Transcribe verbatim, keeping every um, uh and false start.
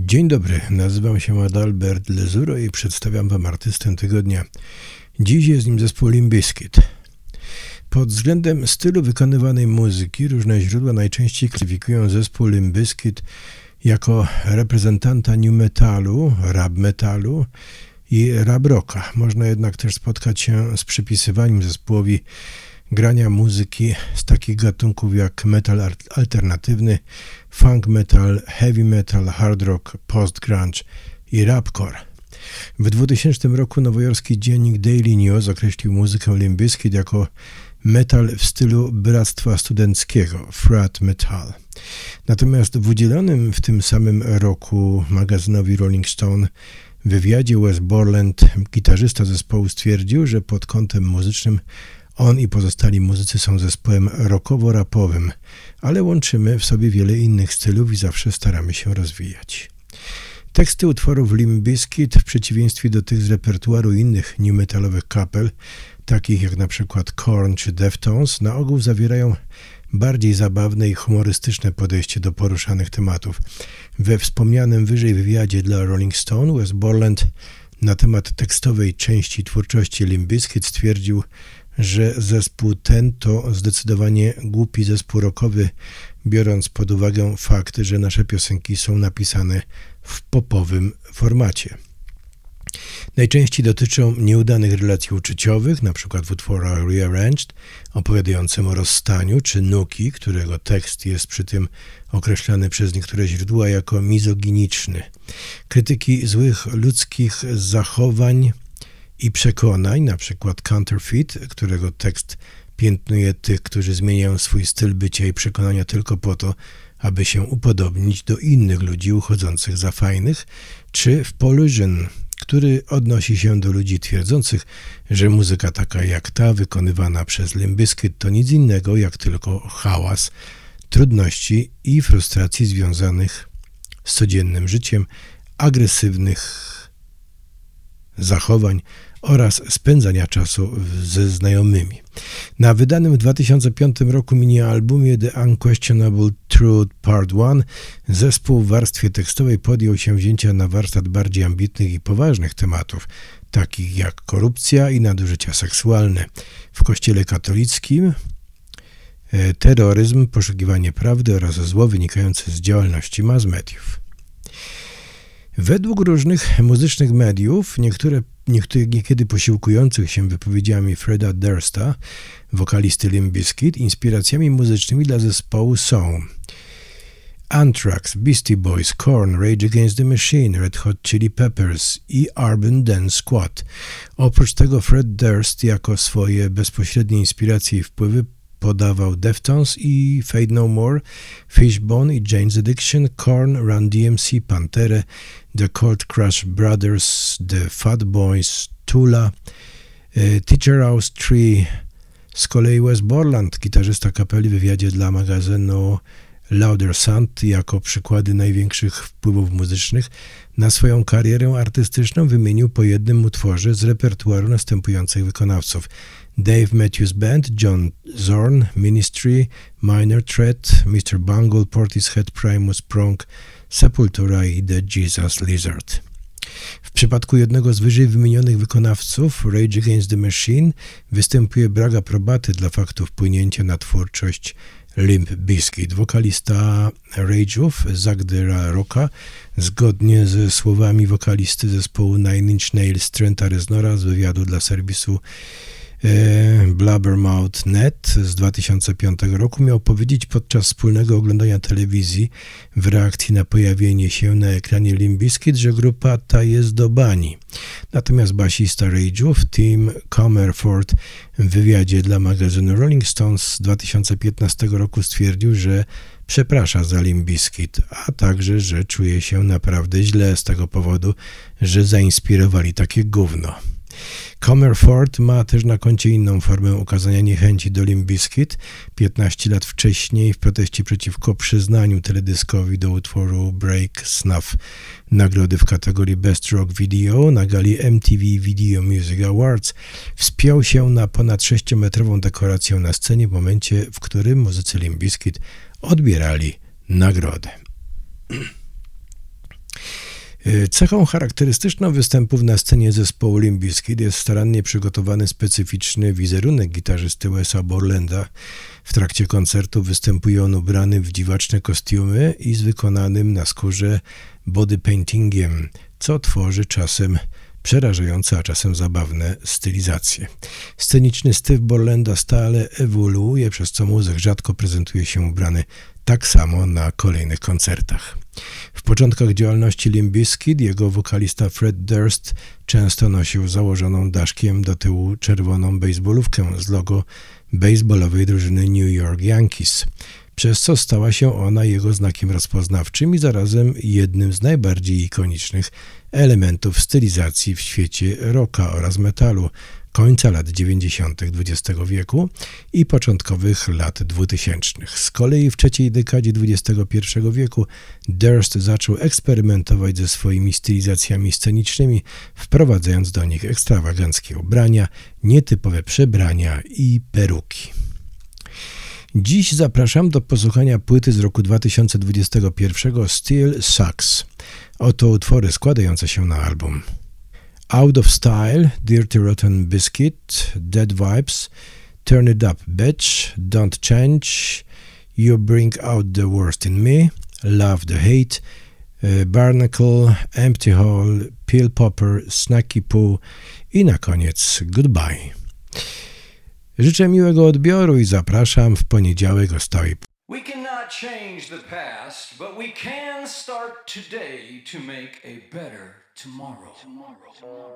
Dzień dobry, nazywam się Adalbert Lezuro i przedstawiam Wam artystę tygodnia. Dziś jest nim zespół Limp Bizkit. Pod względem stylu wykonywanej muzyki różne źródła najczęściej klasyfikują zespół Limp Bizkit jako reprezentanta new metalu, rap metalu i rap rocka. Można jednak też spotkać się z przypisywaniem zespołowi grania muzyki z takich gatunków jak metal alternatywny, funk metal, heavy metal, hard rock, post-grunge i rapcore. W dwutysięcznym roku nowojorski dziennik Daily News określił muzykę Limp Bizkit jako metal w stylu bractwa studenckiego, frat metal. Natomiast w udzielonym w tym samym roku magazynowi Rolling Stone wywiadzie Wes Borland, gitarzysta zespołu, stwierdził, że pod kątem muzycznym on i pozostali muzycy są zespołem rockowo-rapowym, ale łączymy w sobie wiele innych stylów i zawsze staramy się rozwijać. Teksty utworów Limp Bizkit, w przeciwieństwie do tych z repertuaru innych new metalowych kapel, takich jak na przykład Korn czy Deftones, na ogół zawierają bardziej zabawne i humorystyczne podejście do poruszanych tematów. We wspomnianym wyżej wywiadzie dla Rolling Stone Wes Borland na temat tekstowej części twórczości Limp Bizkit stwierdził, że zespół ten to zdecydowanie głupi zespół rockowy, biorąc pod uwagę fakt, że nasze piosenki są napisane w popowym formacie. Najczęściej dotyczą nieudanych relacji uczuciowych, np. w utworach Rearranged, opowiadającym o rozstaniu, czy Nuki, którego tekst jest przy tym określany przez niektóre źródła jako mizoginiczny. Krytyki złych ludzkich zachowań i przekonań, np. Counterfeit, którego tekst piętnuje tych, którzy zmieniają swój styl bycia i przekonania tylko po to, aby się upodobnić do innych ludzi uchodzących za fajnych, czy w Pollution, który odnosi się do ludzi twierdzących, że muzyka taka jak ta wykonywana przez Limp Bizkit to nic innego jak tylko hałas, trudności i frustracji związanych z codziennym życiem, agresywnych zachowań oraz spędzania czasu ze znajomymi. Na wydanym w dwa tysiące piątym roku mini-albumie The Unquestionable Truth Part jeden zespół w warstwie tekstowej podjął się wzięcia na warsztat bardziej ambitnych i poważnych tematów, takich jak korupcja i nadużycia seksualne w Kościele katolickim, terroryzm, poszukiwanie prawdy oraz zło wynikające z działalności mass mediów. Według różnych muzycznych mediów, niektóre, niektóre niekiedy posiłkujących się wypowiedziami Freda Dursta, wokalisty Limp Bizkit, inspiracjami muzycznymi dla zespołu są Anthrax, Beastie Boys, Korn, Rage Against the Machine, Red Hot Chili Peppers i Urban Dance Squad. Oprócz tego Fred Durst jako swoje bezpośrednie inspiracje i wpływy podawał Deftones i Fade No More, Fishbone i Jane's Addiction, Korn, Run D M C, Pantera, The Cold Crush Brothers, The Fat Boys, Tula, e, Teacher House Tree. Z kolei Wes Borland, gitarzysta kapeli, w wywiadzie dla magazynu Louder Sound jako przykłady największych wpływów muzycznych na swoją karierę artystyczną wymienił po jednym utworze z repertuaru następujących wykonawców: Dave Matthews Band, John Zorn, Ministry, Minor Threat, mister Bungle, Portishead, Primus, Prong, Sepultura i The Jesus Lizard. W przypadku jednego z wyżej wymienionych wykonawców, Rage Against the Machine, występuje brak aprobaty dla faktu wpłynięcia na twórczość Limp Bizkit. Wokalista Rage'ów, Zach de la Rocca, zgodnie ze słowami wokalisty zespołu Nine Inch Nails Trenta Reznora z wywiadu dla serwisu e, Blabbermouth kropka net z dwa tysiące piątego roku, miał powiedzieć podczas wspólnego oglądania telewizji w reakcji na pojawienie się na ekranie Limp Bizkit, że grupa ta jest do bani. Natomiast basista Rage'ów Tim Comerford w wywiadzie dla magazynu Rolling Stone z dwa tysiące piętnastego roku stwierdził, że przeprasza za Limp Bizkit, a także, że czuje się naprawdę źle z tego powodu, że zainspirowali takie gówno. Comerford ma też na koncie inną formę okazania niechęci do Limp Bizkit. piętnaście lat wcześniej w proteście przeciwko przyznaniu teledyskowi do utworu Break Snuff nagrody w kategorii Best Rock Video na gali M T V Video Music Awards wspiął się na ponad sześciometrową dekorację na scenie w momencie, w którym muzycy Limp Bizkit odbierali nagrodę. Cechą charakterystyczną występów na scenie zespołu Limp Bizkit jest starannie przygotowany specyficzny wizerunek gitarzysty Wesa Borlanda. W trakcie koncertu występuje on ubrany w dziwaczne kostiumy i z wykonanym na skórze body paintingiem, co tworzy czasem przerażające, a czasem zabawne stylizacje. Sceniczny styl Borlanda stale ewoluuje, przez co muzyk rzadko prezentuje się ubrany tak samo na kolejnych koncertach. W początkach działalności Limp Bizkit jego wokalista Fred Durst często nosił założoną daszkiem do tyłu czerwoną bejsbolówkę z logo bejsbolowej drużyny New York Yankees, przez co stała się ona jego znakiem rozpoznawczym i zarazem jednym z najbardziej ikonicznych elementów stylizacji w świecie rocka oraz metalu końca lat dziewięćdziesiątych dwudziestego wieku i początkowych lat dwutysięcznych. Z kolei w trzeciej dekadzie dwudziestego pierwszego wieku Durst zaczął eksperymentować ze swoimi stylizacjami scenicznymi, wprowadzając do nich ekstrawaganckie ubrania, nietypowe przebrania i peruki. Dziś zapraszam do posłuchania płyty z roku dwa tysiące dwudziestego pierwszego Still Sucks. Oto utwory składające się na album: Out of Style, Dirty Rotten Biscuit, Dead Vibes, Turn It Up Bitch, Don't Change, You Bring Out the Worst in Me, Love the Hate, uh, Barnacle, Empty Hole, Pill Popper, Snacky Poo i na koniec Goodbye. Życzę miłego odbioru i zapraszam w poniedziałek o stałej. We cannot change the past, but we can start today to make a better tomorrow. tomorrow.